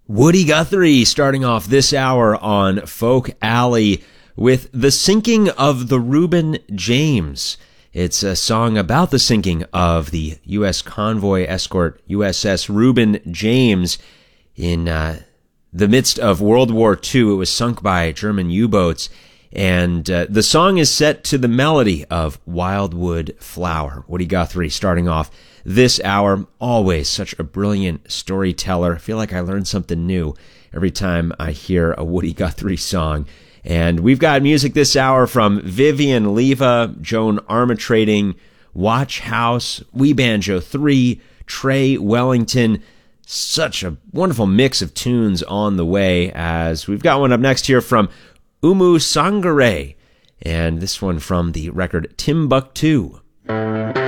Woody Guthrie starting off this hour on Folk Alley with The Sinking of the Reuben James. It's a song about the sinking of the U.S. convoy escort USS Reuben James in the midst of World War II. It was sunk by German U-boats, and the song is set to the melody of Wildwood Flower. Woody Guthrie starting off this hour. Always such a brilliant storyteller. I feel like I learn something new every time I hear a Woody Guthrie song. And we've got music this hour from Vivian Leva, Joan Armatrading, Watch House, We Banjo 3, Trey Wellington. Such a wonderful mix of tunes on the way, as we've got one up next here from Umu Sangare, and this one from the record Timbuktu.